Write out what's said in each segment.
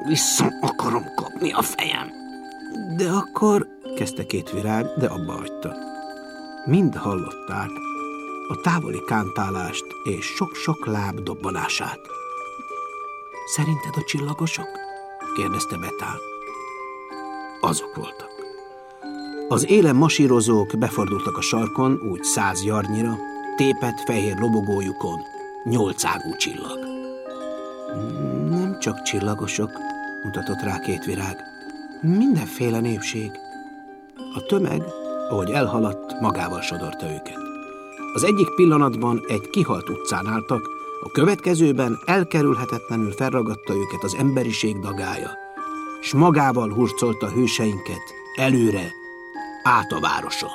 vissza akarom kapni a fejem. De akkor, kezdte Két Virág, de abba hagyta. Mind hallották a távoli kántálást és sok-sok láb dobbanását. Szerinted a csillagosok? Kérdezte Betán. Azok voltak. Az élen masírozók befordultak a sarkon, úgy 100 yardnyira, tépett fehér lobogójukon 8 ágú csillag. Nem csak csillagosok, mutatott rá Két Virág. Mindenféle népség. A tömeg, ahogy elhaladt, magával sodorta őket. Az egyik pillanatban egy kihalt utcán álltak, a következőben elkerülhetetlenül felragadta őket az emberiség dagája, s magával hurcolta hőseinket előre, át a városon.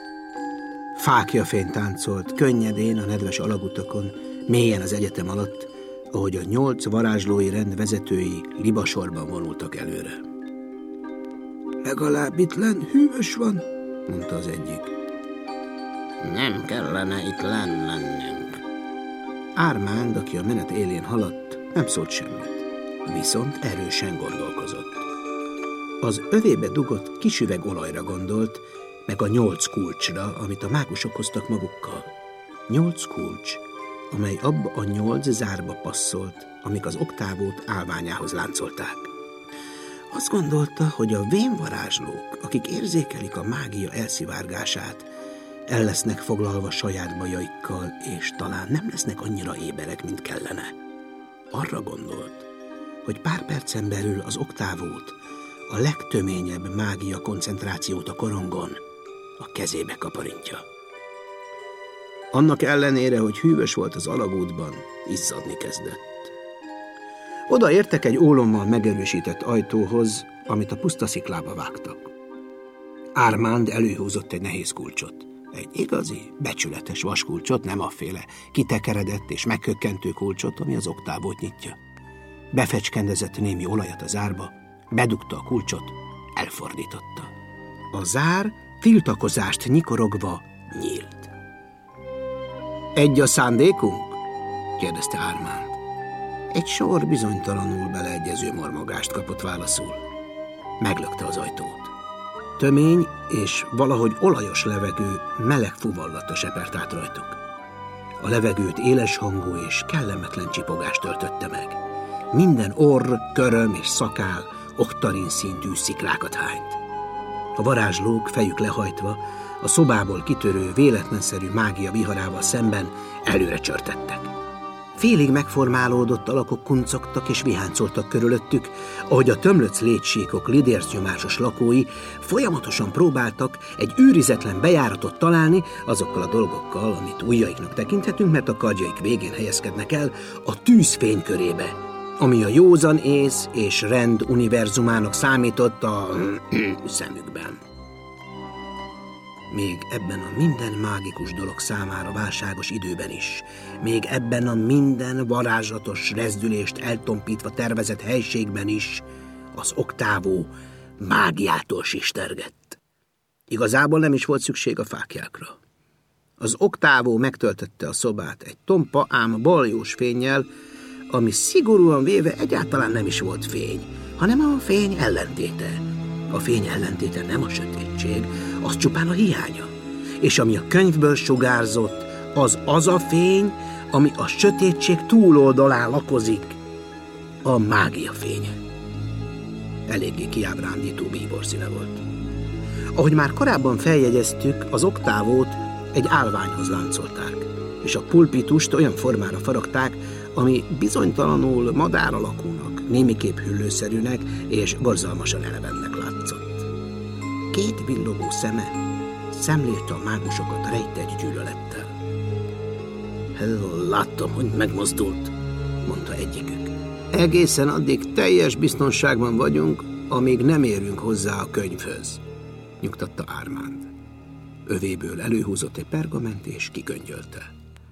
Fáklyafény táncolt könnyedén a nedves alagutakon, mélyen az egyetem alatt, ahogy a 8 varázslói rend vezetői libasorban vonultak előre. Legalább itt lenn hűvös van, mondta az egyik. Nem kellene itt lennünk. Ármánd, aki a menet élén haladt, nem szólt semmit, viszont erősen gondolkozott. Az övébe dugott kis üveg olajra gondolt, meg a 8 kulcsra, amit a mágusok hoztak magukkal. 8 kulcs, amely abba a 8 zárba passzolt, amik az oktávót állványához láncolták. Azt gondolta, hogy a vénvarázslók, akik érzékelik a mágia elszivárgását, el lesznek foglalva saját bajaikkal, és talán nem lesznek annyira éberek, mint kellene. Arra gondolt, hogy pár percen belül az oktávót, a legtöményebb mágia koncentrációt a korongon a kezébe kaparintja. Annak ellenére, hogy hűvös volt az alagútban, izzadni kezdett. Oda értek egy ólommal megerősített ajtóhoz, amit a puszta sziklába vágtak. Ármánd előhúzott egy nehéz kulcsot. Egy igazi, becsületes vaskulcsot, nem afféle kitekeredett és meghökkentő kulcsot, ami az oktávót nyitja. Befecskendezett némi olajat a zárba, bedugta a kulcsot, elfordította. A zár tiltakozást nyikorogva nyílt. Egy a szándékunk? Kérdezte Ármánd. Egy sor bizonytalanul beleegyező mormogást kapott válaszul. Meglökte az ajtót. Tömény és valahogy olajos levegő meleg fuvallata sepert át rajtuk. A levegőt éles hangú és kellemetlen csipogás töltötte meg. Minden orr, köröm és szakál oktarin szintű sziklákat hányt. A varázslók fejük lehajtva, a szobából kitörő véletlenszerű mágia viharával szemben előre csörtettek. Félig megformálódott alakok kuncogtak és viháncoltak körülöttük, ahogy a tömlöc létsíkok lidércnyomásos lakói folyamatosan próbáltak egy őrizetlen bejáratot találni azokkal a dolgokkal, amit ujjaiknak tekinthetünk, mert a kardjaik végén helyezkednek el a tűz fénykörébe, ami a józan ész és rend univerzumának számított a szemükben. Még ebben a minden mágikus dolog számára válságos időben is, még ebben a minden varázslatos rezdülést eltompítva tervezett helységben is az oktávó mágiától sistergett. Igazából nem is volt szükség a fáklyákra. Az oktávó megtöltötte a szobát egy tompa, ám baljós fénnyel, ami szigorúan véve egyáltalán nem is volt fény, hanem a fény ellentéte. A fény ellentéte nem a sötétség, az csupán a hiánya. És ami a könyvből sugárzott, az a fény, ami a sötétség túloldalán lakozik, a mágia fénye. Eléggé kiábrándító bíborszíne volt. Ahogy már korábban feljegyeztük, az oktávót egy állványhoz láncolták, és a pulpitust olyan formára faragták, ami bizonytalanul madár alakúnak, némiképp hüllőszerűnek és borzalmasan elevennek látszott. 2 villogó szeme szemlélte a mágusokat rejtett gyűlölettel. Láttam, hogy megmozdult, mondta egyikük. Egészen addig teljes biztonságban vagyunk, amíg nem érünk hozzá a könyvhöz, nyugtatta Ármánd. Övéből előhúzott egy pergament és kigöngyölte.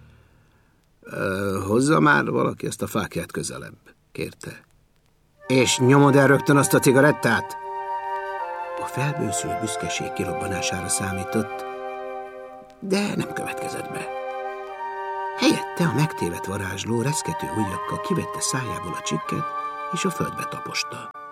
Hozza már valaki ezt a fáklyát közelebb, kérte. És nyomod el rögtön azt a cigarettát? A felbőszült büszkeség kirobbanására számított, de nem következett be. Helyette a megtévedt varázsló reszkető ujjakkal kivette szájából a csikket, és a földbe taposta.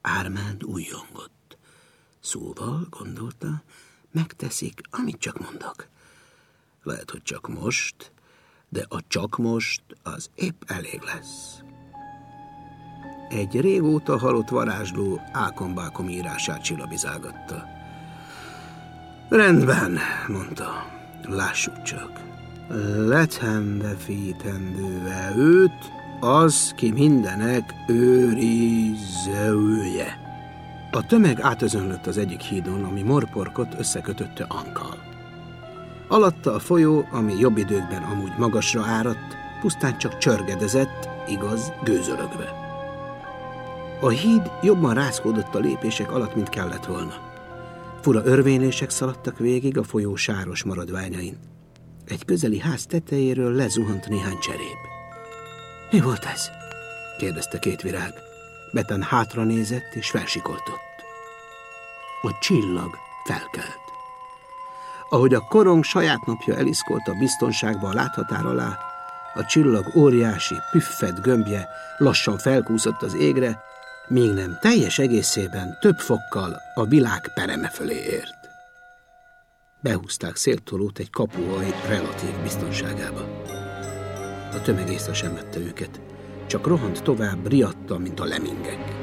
Ármánd újjongott. Szóval, gondolta, megteszik, amit csak mondok. Lehet, hogy csak most, de a csak most az épp elég lesz. Egy régóta halott varázsló ákombákom írását csillabizálgatta. Rendben, mondta, lássuk csak. Letembe fítendőve őt, az, ki mindenek őrizője. A tömeg átözönlött az egyik hídon, ami Morporkot összekötötte Ankkal. Alatta a folyó, ami jobb időkben amúgy magasra áradt, pusztán csak csörgedezett, igaz, gőzölögve. A híd jobban rázkódott a lépések alatt, mint kellett volna. Fura örvénylések szaladtak végig a folyó sáros maradványain. Egy közeli ház tetejéről lezuhant néhány cserép. Mi volt ez? kérdezte Kétvirág. Betán hátra nézett és felsikoltott. A csillag felkelt. Ahogy a korong saját napja eliszkolt a biztonságba a láthatár alá, a csillag óriási, püffed gömbje lassan felkúszott az égre, míg nem teljes egészében több fokkal a világ pereme fölé ért. Behúzták Széltolót egy kapuaj relatív biztonságába. A tömeg észre sem vette őket, csak rohant tovább riadtan, mint a lemingek.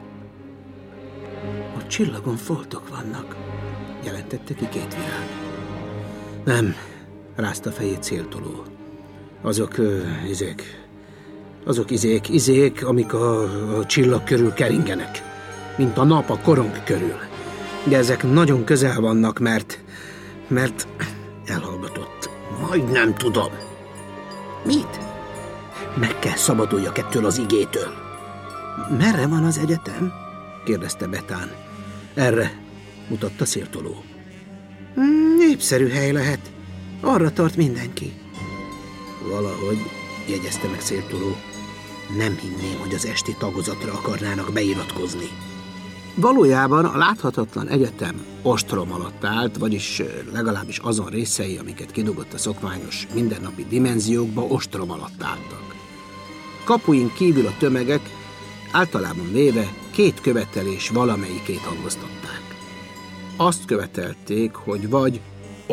A csillagon foltok vannak, jelentette ki Kétvirág. Nem, rázta fejét Széltoló. Azok izék, amik a csillag körül keringenek, mint a nap a korong körül. De ezek nagyon közel vannak, mert elhallgatott. Majdnem tudom. Mit? Meg kell szabaduljak ettől az igétől. Merre van az egyetem? kérdezte Betán. Erre, mutatta Széltoló. Népszerű hely lehet. Arra tart mindenki. Valahogy, jegyezte meg Széltoló, nem hinném, hogy az esti tagozatra akarnának beiratkozni. Valójában a láthatatlan egyetem ostrom alatt állt, vagyis legalábbis azon részei, amiket kidugott a szokványos mindennapi dimenziókba, ostrom alatt álltak. Kapuin kívül a tömegek általában véve két követelés valamelyikét hangoztatták. Azt követelték, hogy vagy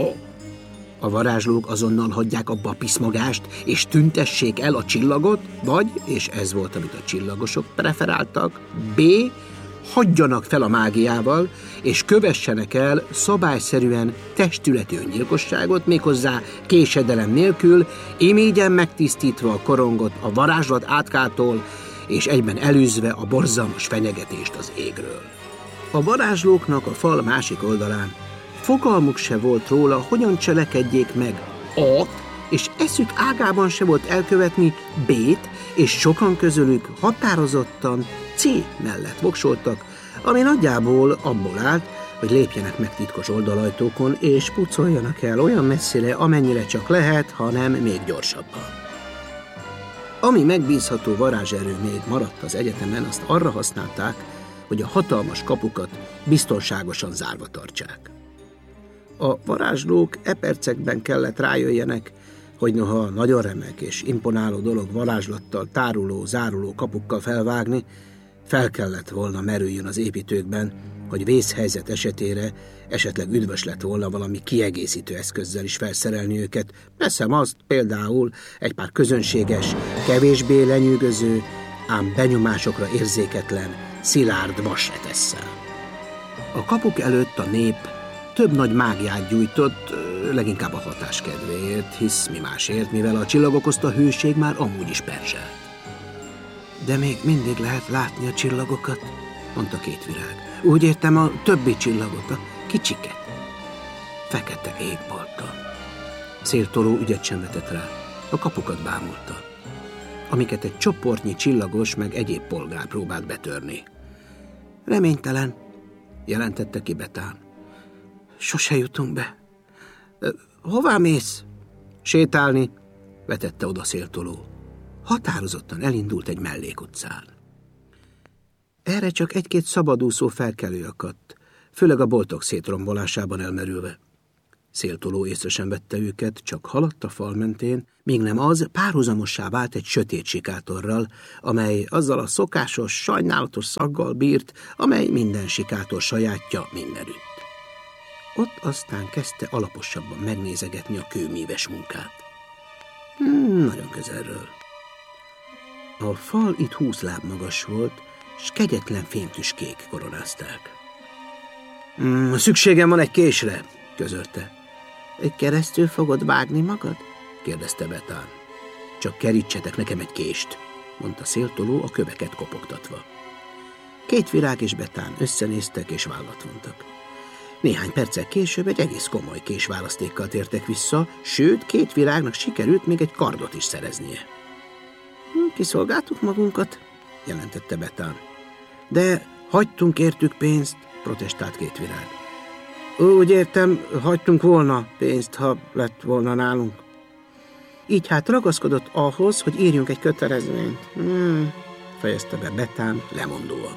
a varázslók azonnal hagyják abba a piszmagást, és tüntessék el a csillagot, vagy, és ez volt, amit a csillagosok preferáltak, B, hagyjanak fel a mágiával, és kövessenek el szabályszerűen testületi öngyilkosságot, méghozzá késedelem nélkül, imégyen megtisztítva a korongot a varázslat átkától, és egyben elűzve a borzalmas fenyegetést az égről. A varázslóknak a fal másik oldalán fogalmuk se volt róla, hogyan cselekedjék meg A-t, és eszük ágában se volt elkövetni B-t, és sokan közülük határozottan C mellett voksoltak, ami nagyjából abból állt, hogy lépjenek meg titkos oldalajtókon, és pucoljanak el olyan messzire, amennyire csak lehet, hanem még gyorsabban. Ami megbízható varázserő még maradt az egyetemen, azt arra használták, hogy a hatalmas kapukat biztonságosan zárva tartsák. A varázslók percekben kellett rájöjjenek, hogy noha nagyon remek és imponáló dolog varázslattal táruló, záruló kapukkal felvágni, fel kellett volna merüljön az építőkben, hogy vészhelyzet esetére esetleg üdvös lett volna valami kiegészítő eszközzel is felszerelni őket. Veszem azt például egy pár közönséges, kevésbé lenyűgöző, ám benyomásokra érzéketlen, szilárd vasretesszel. A kapuk előtt a nép több nagy mágiát gyújtott, leginkább a hatás kedvéért, hisz mi másért, mivel a csillag okozta hőség már amúgy is perzselt. De még mindig lehet látni a csillagokat, mondta Kétvirág. Úgy értem a többi csillagot, a kicsiket. Fekete égbolttal. Széltoló ügyet sem vetett rá, a kapukat bámulta, amiket egy csoportnyi csillagos meg egyéb polgár próbált betörni. Reménytelen, jelentette ki Betán. Sose jutunk be. Hová mész? Sétálni, vetette oda Széltoló. Határozottan elindult egy mellékutcán. Erre csak egy-két szabadúszó felkelő akadt, főleg a boltok szétrombolásában elmerülve. Széltoló észre sem vette őket, csak haladt a fal mentén, míg nem az párhuzamossá vált egy sötét sikátorral, amely azzal a szokásos, sajnálatos szaggal bírt, amely minden sikátor sajátja mindenütt. Ott aztán kezdte alaposabban megnézegetni a kőmíves munkát. Nagyon közelről. A fal itt 20 láb magas volt, s kegyetlen fémtüskék koronázták. Szükségem van egy késre, közölte. Keresztül fogod vágni magad? kérdezte Betán. Csak kerítsetek nekem egy kést, mondta Széltoló a köveket kopogtatva. Kétvirág és Betán összenéztek és vállat vontak. Néhány perccel később egy egész komoly késválasztékkal tértek vissza, sőt, Kétvirágnak sikerült még egy kardot is szereznie. Kiszolgáltuk magunkat, jelentette Betán. De hagytunk értük pénzt, protestált Kétvirág. Úgy értem, hagytunk volna pénzt, ha lett volna nálunk. Így hát ragaszkodott ahhoz, hogy írjunk egy kötelezvényt. Fejezte be Betán lemondóan.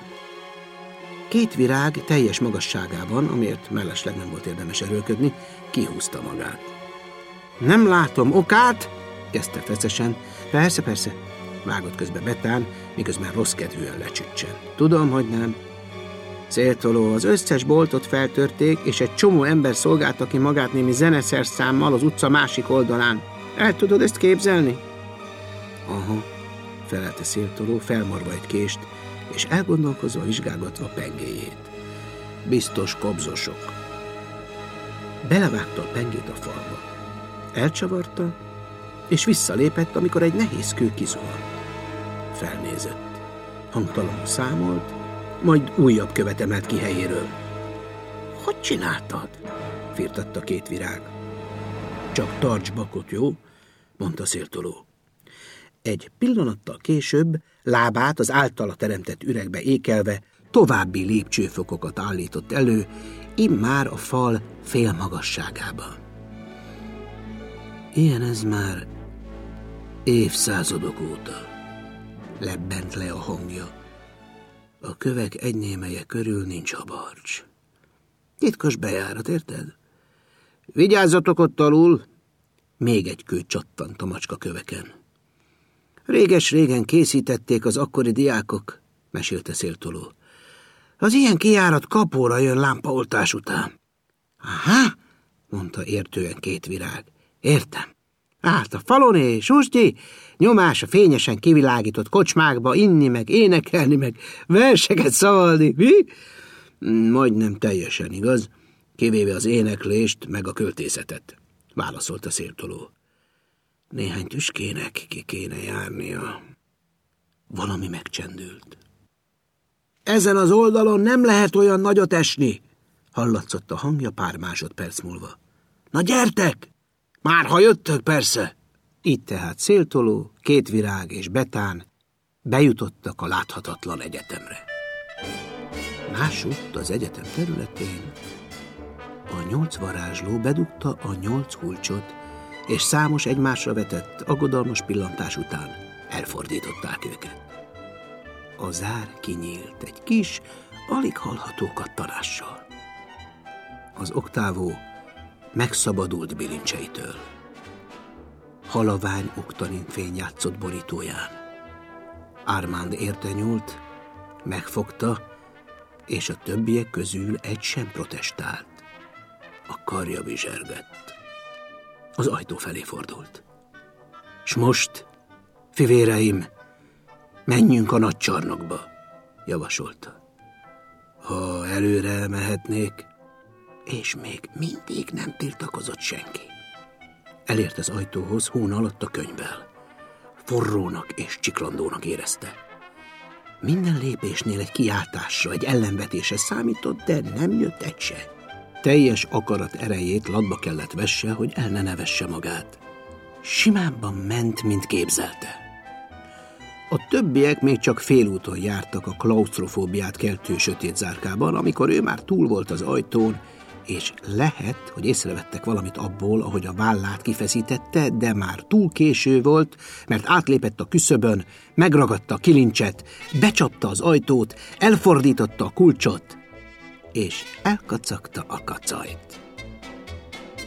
Kétvirág teljes magasságában, amiért mellesleg nem volt érdemes erőlködni, kihúzta magát. Nem látom okát, kezdte feszesen. Persze, vágott közbe Betán, miközben rossz kedvűen lecsüccsen. Tudom, hogy nem. Széltoló, az összes boltot feltörték, és egy csomó ember szolgálta ki magát némi zeneszerszámmal az utca másik oldalán. El tudod ezt képzelni? Aha, felelte Széltoló, felmarva egy kést, és elgondolkozva vizsgálgatva pengéjét. Biztos kobzosok. Belevágta a pengét a falba. Elcsavarta, és visszalépett, amikor egy nehéz kő kizuhant. Felnézett. Hangtalanul számolt, majd újabb követ emelt ki helyéről. Hogy csináltad? Firtatta Kétvirág. Csak tarts bakot, jó? Mondta Széltoló. Egy pillanattal később lábát az általa teremtett üregbe ékelve további lépcsőfokokat állított elő, immár a fal fél magasságában. Ilyen ez már évszázadok óta. Lebbent le a hangja. A kövek egy némelye körül nincs abarcs. Titkos bejárat, érted? Vigyázzatok ott alul! Még egy kő csattant a macska köveken. Réges-régen készítették az akkori diákok, mesélte Széltoló. Az ilyen kijárat kapóra jön lámpaoltás után. Aha, mondta értően Kétvirág. Értem. Állt a falon és Susgyi, nyomás a fényesen kivilágított kocsmákba inni, meg énekelni, meg verseket szavalni, mi? Majdnem teljesen igaz, kivéve az éneklést, meg a költészetet, válaszolta Széltoló. Néhány tüskének ki kéne járnia. Valami megcsendült. Ezen az oldalon nem lehet olyan nagyot esni, hallatszott a hangja pár másodperc múlva. Na gyertek! Már ha jöttök, persze! Így tehát Széltoló, Kétvirág és Betán bejutottak a láthatatlan egyetemre. Másutt az egyetem területén a 8 varázsló bedugta a 8 kulcsot, és számos egymásra vetett, aggodalmas pillantás után elfordították őket. A zár kinyílt egy kis, alig hallható kattanással. Az oktávó megszabadult bilincseitől. Halavány oktaninfény játszott borítóján. Armand érte nyúlt, megfogta, és a többiek közül egy sem protestált. A karja bizsergett. Az ajtó felé fordult. S most, fivéreim, menjünk a nagy csarnokba, javasolta. Ha előre mehetnék, és még mindig nem tiltakozott senki. Elért az ajtóhoz hón alatt a könyvvel. Forrónak és csiklandónak érezte. Minden lépésnél egy kiáltásra, egy ellenvetésre számított, de nem jött egy se. Teljes akarat erejét latba kellett vesse, hogy el ne nevesse magát. Simábban ment, mint képzelte. A többiek még csak félúton jártak a klausztrofóbiát keltő sötét zárkában, amikor ő már túl volt az ajtón, és lehet, hogy észrevettek valamit abból, ahogy a vállát kifeszítette, de már túl késő volt, mert átlépett a küszöbön, megragadta a kilincset, becsapta az ajtót, elfordította a kulcsot, és elkacagta a kacajt.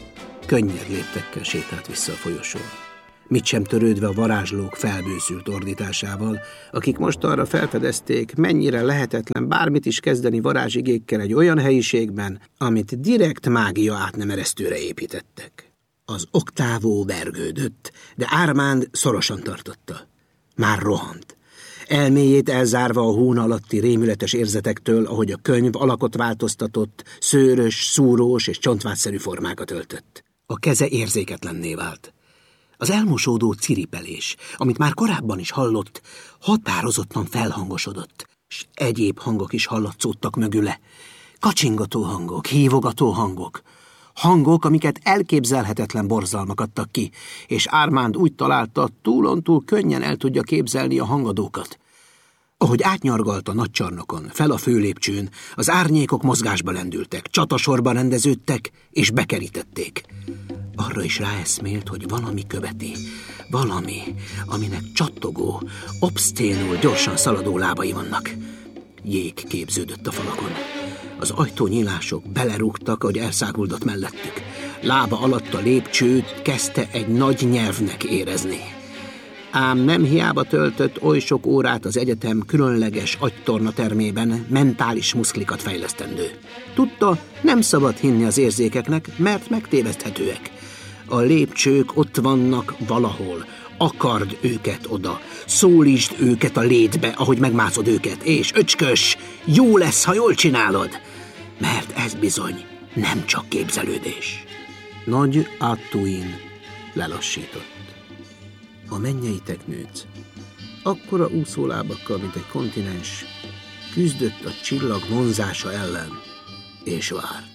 könnyed léptekkel sétált vissza a folyosón. Mit sem törődve a varázslók felbőszült ordításával, akik most arra felfedezték, mennyire lehetetlen bármit is kezdeni varázsigékkel egy olyan helyiségben, amit direkt mágia átnemeresztőre építettek. Az oktávó vergődött, de Ármánd szorosan tartotta. Már rohant. Elméjét elzárva a hón alatti rémületes érzetektől, ahogy a könyv alakot változtatott, szőrös, szúrós és csontvázszerű formákat öltött. A keze érzéketlenné vált. Az elmosódó ciripelés, amit már korábban is hallott, határozottan felhangosodott, és egyéb hangok is hallatszódtak mögüle. Kacsingató hangok, hívogató hangok. Hangok, amiket elképzelhetetlen borzalmak adtak ki, és Ármánd úgy találta, túlontúl könnyen el tudja képzelni a hangadókat. Ahogy átnyargalt a nagycsarnokon, fel a főlépcsőn, az árnyékok mozgásba lendültek, csatasorba rendeződtek, és bekerítették. Arra is ráeszmélt, hogy valami követi, valami, aminek csattogó, obszcénul gyorsan szaladó lábai vannak. Jég képződött a falakon. Az ajtónyílások belerúgtak, ahogy elszáguldott mellettük. Lába alatt a lépcsőt kezdte egy nagy nyelvnek érezni. Ám nem hiába töltött oly sok órát az egyetem különleges agytorna termében mentális muszklikat fejlesztendő. Tudta, nem szabad hinni az érzékeknek, mert megtéveszthetőek. A lépcsők ott vannak valahol. Akard őket oda, szólítsd őket a létbe, ahogy megmászod őket, és öcskös, jó lesz, ha jól csinálod, mert ez bizony nem csak képzelődés. Nagy Áttuin lelassított. A mennyei teknőc, akkora úszólábakkal, mint egy kontinens, küzdött a csillag vonzása ellen, és várt.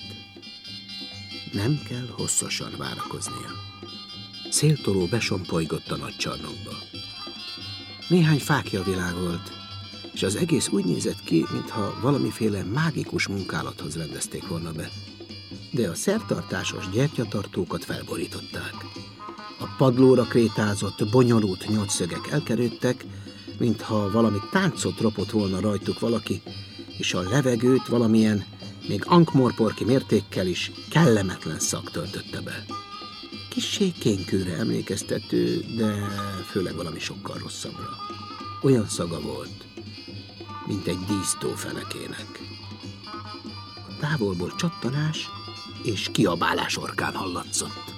Nem kell hosszasan várakoznia. Széltoló besombolygott a nagy csarnokba. Néhány fákja világolt, és az egész úgy nézett ki, mintha valamiféle mágikus munkálathoz rendezték volna be. De a szertartásos gyertyatartókat felborították. A padlóra krétázott, bonyolult nyolcszögek elkerültek, mintha valami táncot ropott volna rajtuk valaki, és a levegőt valamilyen, még ankmorporki mértékkel is kellemetlen szag töltötte be. Kissé kénkőre emlékeztető, de főleg valami sokkal rosszabbra. Olyan szaga volt, mint egy dísztó fenekének. Távolból csattanás és kiabálás orkán hallatszott.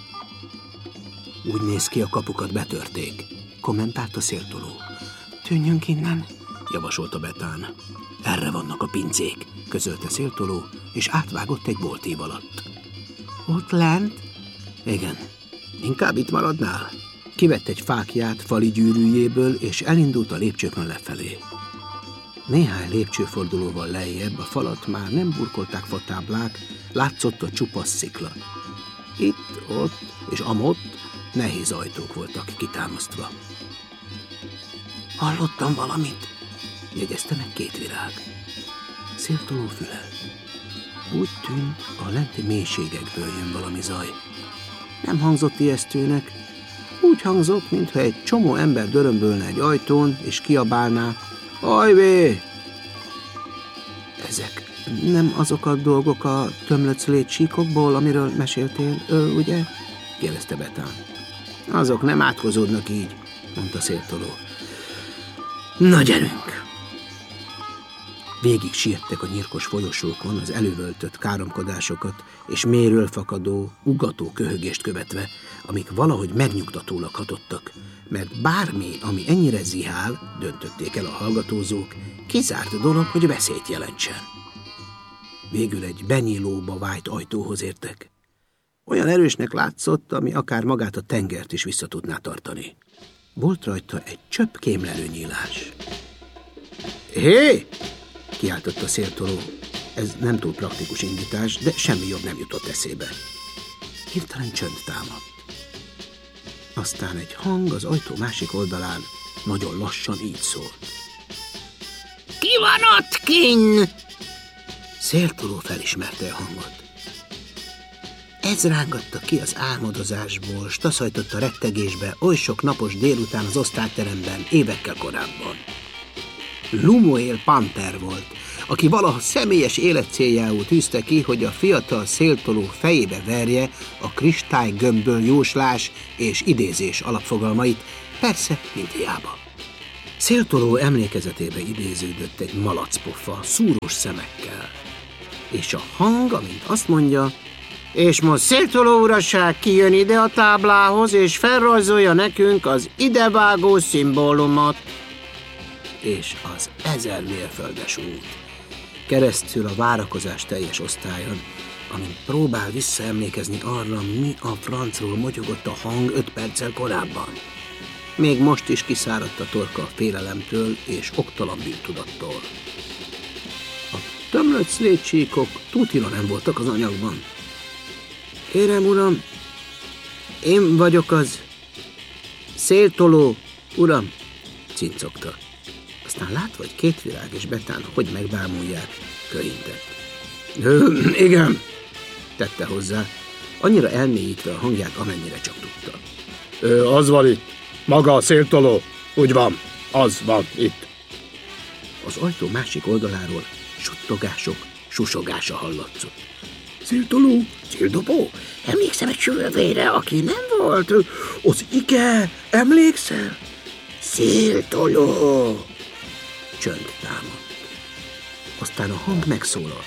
Úgy néz ki, a kapukat betörték, kommentálta Széltoló. Tűnjünk innen, javasolta Betán. Erre vannak a pincék, közölte Széltoló, és átvágott egy boltív alatt. Ott lent? Igen. Inkább itt maradnál? Kivett egy fákját fali gyűrűjéből, és elindult a lépcsőkön lefelé. Néhány lépcsőfordulóval lejjebb a falat már nem burkolták fatáblák, látszott a csupasz szikla. Itt, ott és amott nehéz ajtók voltak kitámasztva. Hallottam valamit, jegyezte meg két virág. Széltoló füle. Úgy tűnt, a lenti mélységekből jön valami zaj. Nem hangzott ijesztőnek, úgy hangzott, mintha egy csomó ember dörömbölne egy ajtón, és kiabálná, ajvé! Ezek nem azok a dolgok a tömlöclét síkokból, amiről meséltél, ugye? Kérdezte Betán. Azok nem átkozódnak így, mondta Széltoló. Na, gyerünk! Végig siettek a nyírkos folyosókon az elővöltött káromkodásokat, és mélyről fakadó, ugató köhögést követve, amik valahogy megnyugtatólag hatottak, mert bármi, ami ennyire zihál, döntötték el a hallgatózók, kizárt dolog, hogy veszélyt jelentsen. Végül egy benyílóba vájt ajtóhoz értek. Olyan erősnek látszott, ami akár magát a tengert is vissza tudná tartani. Volt rajta egy csöpp kémlelő nyílás. Hé! Kiáltotta Széltoló. Ez nem túl praktikus indítás, de semmi jobb nem jutott eszébe. Hirtelen csönd támadt. Aztán egy hang az ajtó másik oldalán nagyon lassan így szólt. Ki van ott kinn? Széltoló felismerte a hangot. Ez rángatta ki az álmodozásból, s taszajtott a rettegésbe oly sok napos délután az osztályteremben évekkel korábban. Lumoél Panter volt, aki valaha személyes életcéljául tűzte ki, hogy a fiatal széltoló fejébe verje a kristálygömbből jóslás és idézés alapfogalmait, persze mind hiába. Széltoló emlékezetébe idéződött egy malacpofa, szúrós szemekkel, és a hang, amint azt mondja: és most Széltoló uraság kijön ide a táblához, és felrajzolja nekünk az idevágó szimbólumot. És az 1000 mérföldes út keresztül a várakozás teljes osztályon, amint próbál visszaemlékezni arra, mi a francról motyogott a hang 5 perccel korábban. Még most is kiszáradt a torka a félelemtől és oktalan bűntudattól. A tömlött szlétcsíkok tutira nem voltak az anyagban. Kérem, uram, én vagyok az Széltoló, uram, cincogta. Aztán látva, hogy Kétvirág és Betán hogy megbámulják, köhintett. Igen, tette hozzá, annyira elmélyítve a hangját, amennyire csak tudta. Az van itt, maga a Széltoló, úgy van, az van itt. Az ajtó másik oldaláról suttogások, susogása hallatszott. Széltoló, Széldobó, emlékszem egy sülvére, aki nem volt? Az ige, emlékszel? Széltoló! Csönd támadt. Aztán a hang megszólalt.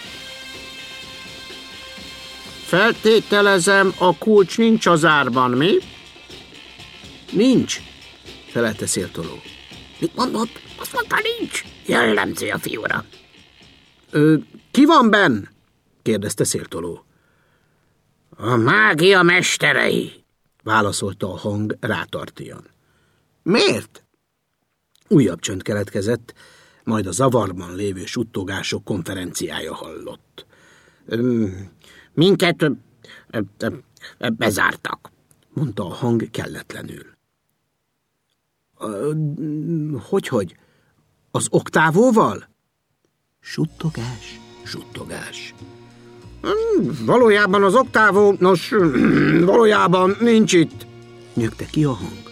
Feltételezem, a kulcs nincs az árban, mi? Nincs, felelte Széltoló. Mit mondott? Azt mondta, nincs. Jellemző a fiúra. Ki van benn? kérdezte Széltoló. A mágia mesterei, válaszolta a hang rátartian. Miért? Újabb csönd keletkezett, majd a zavarban lévő suttogások konferenciája hallott. Minket bezártak, mondta a hang kelletlenül. Hogy? Az oktávóval? Suttogás, suttogás. Valójában az oktávó, valójában nincs itt, nyögte ki a hang.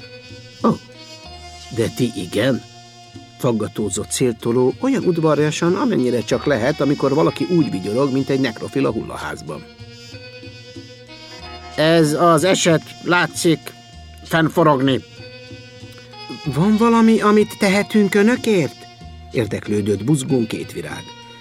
De ti igen? Faggatózott Széltoló olyan udvariasan, amennyire csak lehet, amikor valaki úgy vigyorog, mint egy nekrofil a hullaházban. Ez az eset látszik fennforogni. Van valami, amit tehetünk önökért? Érdeklődött buzgón Kétvirág.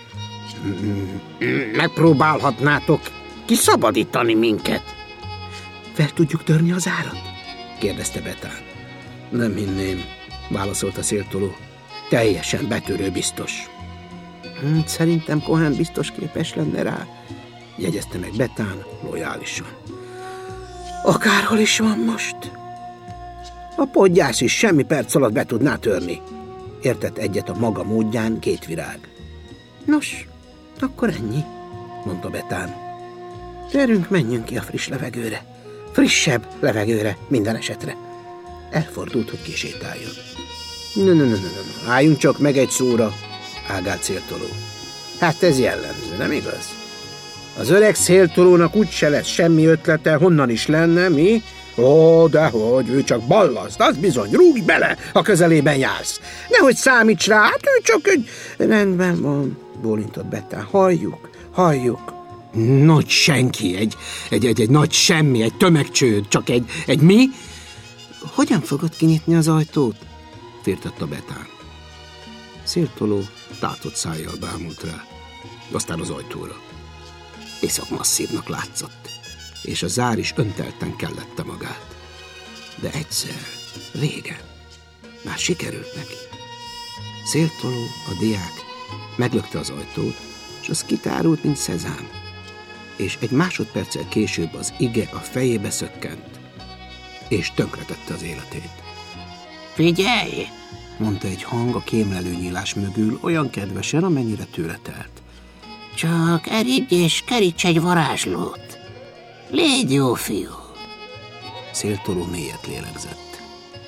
Megpróbálhatnátok kiszabadítani minket. Fel tudjuk törni az árat? kérdezte Betán. Nem hinném, válaszolta Széltoló. Teljesen betörő biztos. Szerintem Cohen biztos képes lenne rá, jegyezte meg Betán lojálisan. Akárhol is van most. A podgyász is semmi perc alatt be tudná törni, értett egyet a maga módján Kétvirág. Nos, akkor ennyi, mondta Betán. Gyerünk, menjünk ki a friss levegőre. Frissebb levegőre minden esetre. Elfordult, hogy kisétáljon. No, álljunk csak meg egy szóra, ágált Széltoló. Hát ez jellemző, nem igaz? Az öreg Széltolónak úgyse lesz semmi ötlete, honnan is lenne, mi? Ó, dehogy, ő csak ballaszt, az bizony, rúgj bele, ha közelében jársz. Nehogy számíts rá, hát ő csak egy... Rendben van, bólintott Betán, halljuk. Nagy senki, egy nagy semmi, egy tömegcsőd, csak egy mi? Hogyan fogod kinyitni az ajtót? Firtatta Betán. Széltoló tátott szájjal bámult rá, aztán az ajtóra. Iszok masszívnak látszott, és a zár is öntelten kellette magát. De egyszer, régen, már sikerült neki. Széltoló, a diák, meglökte az ajtót, és az kitárult, mint szezám. És egy másodperccel később az ige a fejébe szökkent, és tönkretette az életét. Figyelj, mondta egy hang a kémlelő nyílás mögül olyan kedvesen, amennyire tőle telt. Csak eridj és keríts egy varázslót. Légy jó fiú. Széltoló mélyet lélegzett.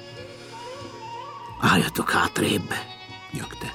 Álljatok hátrébb, nyögte.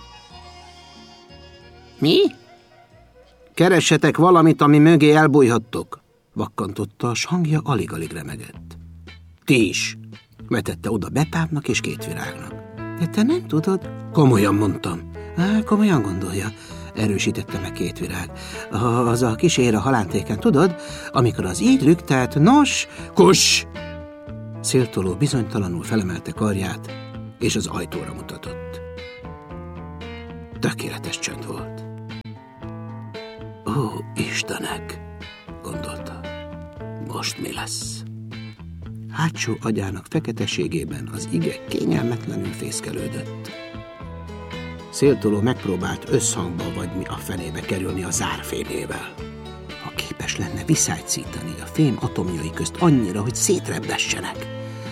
Mi? Keressetek valamit, ami mögé elbújhattok, vakkantotta, s hangja alig-alig remegett. Ti is, vetette oda Betánnak és Kétvirágnak. De te nem tudod? Komolyan mondtam. Komolyan gondolja. erősítette meg Kétvirág. Az a kis ér a halántéken, tudod? Amikor az így lüktet, nos, kuss! Széltoló bizonytalanul felemelte karját, és az ajtóra mutatott. Tökéletes csönd volt. Ó, Istenek, gondolta, most mi lesz? Hátsó agyának feketeségében az ige kényelmetlenül fészkelődött. Széltoló megpróbált összhangba vagy mi a fenébe kerülni a zárfémével. Ha képes lenne viszálycítani a fém atomjai közt annyira, hogy szétrebbessenek.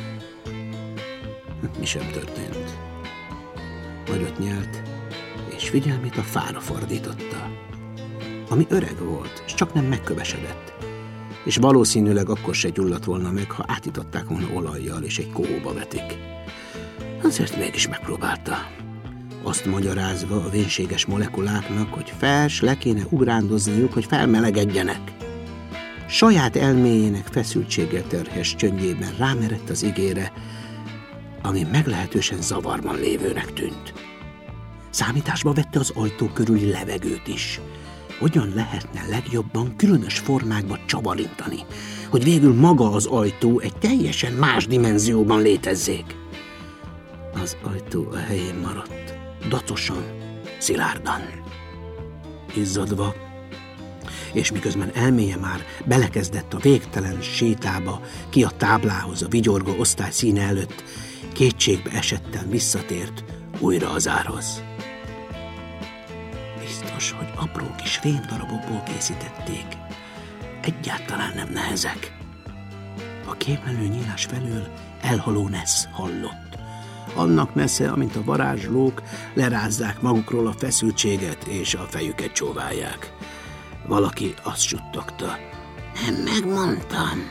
Mi sem történt. Nagyot nyelt, és figyelmét a fára fordította, ami öreg volt, és csak nem megkövesedett, és valószínűleg akkor se gyulladt volna meg, ha átították volna olajjal, és egy kóba vetik. Azért mégis megpróbálta. Azt magyarázva a vénséges molekuláknak, hogy le kéne ugrándozniuk, hogy felmelegedjenek. Saját elméjének feszültséggel terhes csöndjében rámerett az igére, ami meglehetősen zavarban lévőnek tűnt. Számításba vette az ajtó körüli levegőt is. Hogyan lehetne legjobban különös formákba csavarintani, hogy végül maga az ajtó egy teljesen más dimenzióban létezzék. Az ajtó a helyén maradt, dacosan, szilárdan, izzadva, és miközben elméje már belekezdett a végtelen sétába, ki a táblához a vigyorgó osztály színe előtt, kétségbe esetten visszatért újra az árhoz. Biztos, hogy apró kis fémdarabokból készítették. Egyáltalán nem nehezek. A kémlelő nyílás felől elhaló nesz hallott. Annak nesze, amint a varázslók lerázzák magukról a feszültséget, és a fejüket csóválják. Valaki azt suttogta. Nem megmondtam.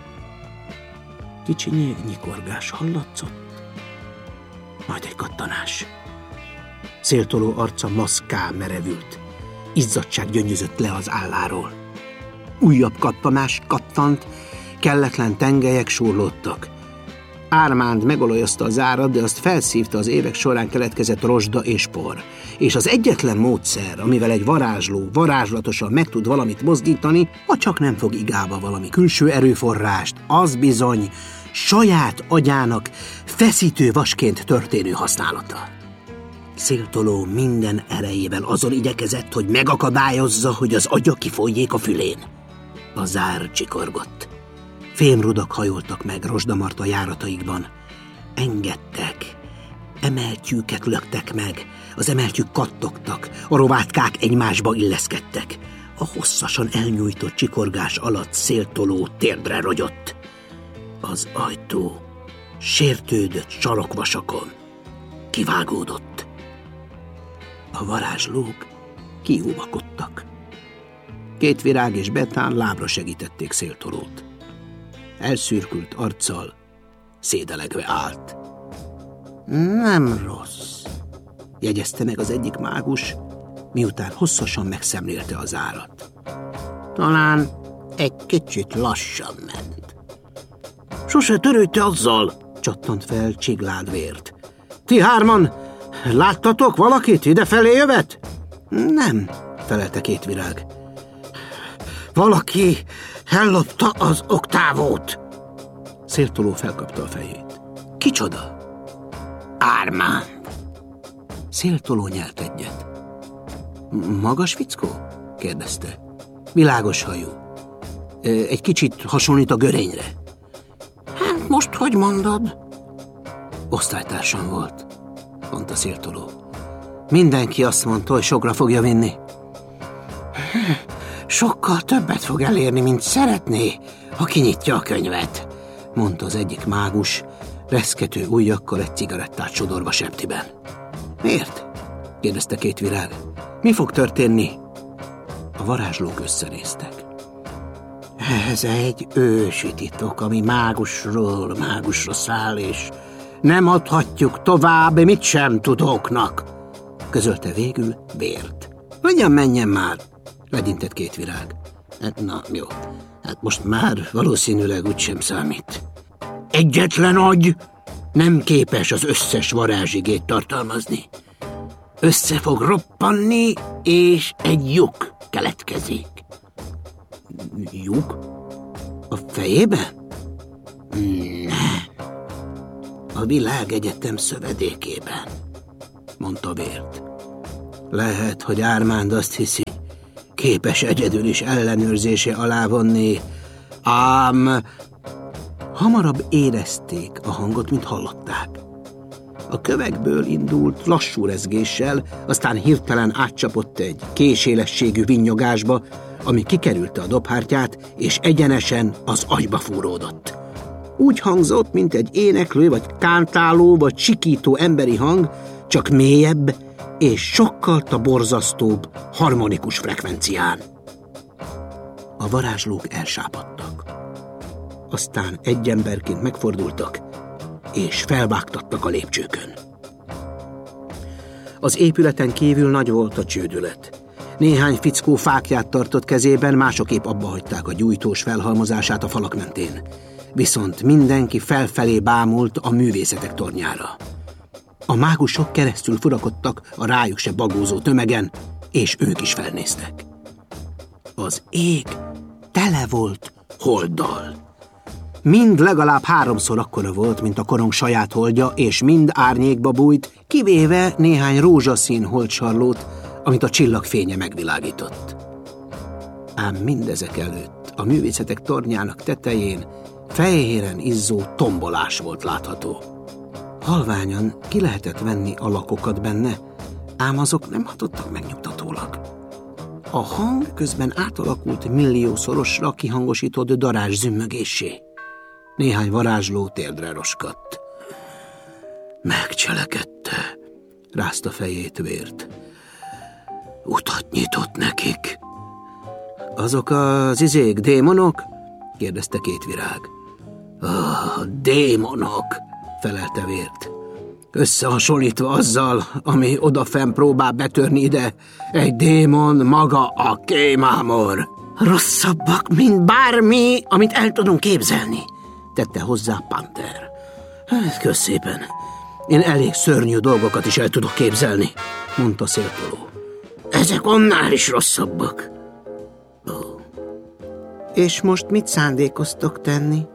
Kicsi nyikorgás hallatszott, majd egy kattanás. Széltoló arca maszká merevült. Izzadtság gyöngyözött le az álláról. Újabb kattanás kattant, kelletlen tengelyek surlódtak. Ármánd megolajozta az árat, de azt felszívta az évek során keletkezett rozsda és por. És az egyetlen módszer, amivel egy varázsló varázslatosan meg tud valamit mozdítani, ha csak nem fog igába valami külső erőforrást, az bizony saját agyának feszítő vasként történő használata. Széltoló minden erejével azon igyekezett, hogy megakadályozza, hogy az agya kifolyjék a fülén. A zár csikorgott. Fémrudak hajoltak meg rozsdamarta járataikban. Engedtek. Emeltyűket löktek meg. Az emeltyűk kattogtak. A rovátkák egymásba illeszkedtek. A hosszasan elnyújtott csikorgás alatt Széltoló térdre rogyott. Az ajtó sértődött sarokvasakon. Kivágódott. A varázslók kiúvakodtak. Kétvirág és Betán lábra segítették Széltolót. Elszürkült arccal, szédelegve állt. Nem rossz, jegyezte meg az egyik mágus, miután hosszasan megszemlélte az árat. Talán egy kicsit lassan ment. Sose törődte azzal, csattant fel Csiglád vért. Ti hárman láttatok valakit idefelé jövet? Nem, felelte Kétvirág. Valaki ellopta az oktávót. Széltoló felkapta a fejét. Kicsoda? Ármánd. Széltoló nyelt egyet. Magas fickó? kérdezte. Világos hajú. Egy kicsit hasonlít a görényre. Hát most hogy mondod? Osztálytársam volt, mondta Széltoló. Mindenki azt mondta, hogy sokra fogja vinni. Sokkal többet fog elérni, mint szeretné, ha kinyitja a könyvet, mondta az egyik mágus, reszkető ujjakkal egy cigarettát sodorva septiben. Miért? kérdezte Kétvirág. Mi fog történni? A varázslók összenéztek. Ez egy ősi titok, ami mágusról mágusra száll, és nem adhatjuk tovább, mit sem tudóknak, közölte végül Vért. Hogyan menjen már? Legyintett Kétvirág. Na, jó. Hát most már valószínűleg úgysem számít. Egyetlen agy nem képes az összes varázsigét tartalmazni. össze fog roppanni, és egy lyuk keletkezik. Lyuk? A fejében? Nem. A világegyetem szövedékében, mondta Bért. Lehet, hogy Ármánd azt hiszi, képes egyedül is ellenőrzése alá vonni, ám hamarabb érezték a hangot, mint hallották. A kövekből indult lassú rezgéssel, aztán hirtelen átcsapott egy késélességű vinnyogásba, ami kikerülte a dobhártyát, és egyenesen az agyba fúródott. Úgy hangzott, mint egy éneklő, vagy kántáló, vagy sikító emberi hang, csak mélyebb és sokkal borzasztóbb harmonikus frekvencián. A varázslók elsápadtak. Aztán egy emberként megfordultak, és felvágtattak a lépcsőkön. Az épületen kívül nagy volt a csődület. Néhány fickó fáklyát tartott kezében, mások épp abbahagyták a gyújtós felhalmozását a falak mentén. Viszont mindenki felfelé bámult a művészetek tornyára. A mágusok keresztül furakodtak a rájuk se bagózó tömegen, és ők is felnéztek. Az ég tele volt holddal. Mind legalább 3-szor akkora volt, mint a korong saját holdja, és mind árnyékba bújt, kivéve néhány rózsaszín holdsarlót, amit a csillagfénye megvilágított. Ám mindezek előtt a művészetek tornyának tetején fehéren izzó tombolás volt látható. Halványan ki lehetett venni a lakokat benne, ám azok nem hatottak megnyugtatólag. A hang közben átalakult milliószorosra kihangosított darázs zümmögéssé. Néhány varázsló térdre roskadt. Megcselekedte, rázta fejét Bért. Utat nyitott nekik. Azok az démonok? kérdezte két virág. Démonok, felelte Bért. Összehasonlítva azzal, ami odafenn próbál betörni ide, egy démon maga a kémámor. Rosszabbak, mint bármi, amit el tudunk képzelni, tette hozzá Panther. Kösz szépen. Én elég szörnyű dolgokat is el tudok képzelni, mondta Széltoló. Ezek annál is rosszabbak. És most mit szándékoztok tenni?